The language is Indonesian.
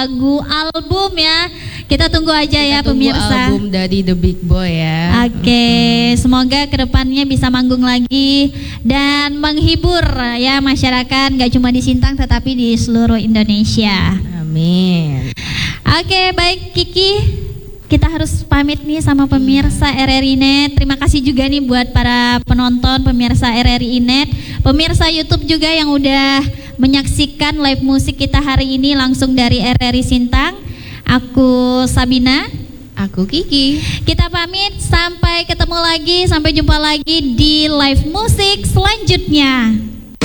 lagu album ya. Kita tunggu aja Kita ya tunggu pemirsa. album dari The Big Boy ya. Oke, semoga kedepannya bisa manggung lagi dan menghibur ya masyarakat, gak cuma di Sintang tetapi di seluruh Indonesia. Amin. Oke, baik Kiki, kita harus pamit nih sama pemirsa RRI Net. Terima kasih juga nih buat para penonton pemirsa RRI Net, pemirsa YouTube juga yang udah menyaksikan live musik kita hari ini langsung dari RRI Sintang. Aku Sabina, Aku Kiki. kita pamit, sampai ketemu lagi, sampai jumpa lagi di live musik selanjutnya.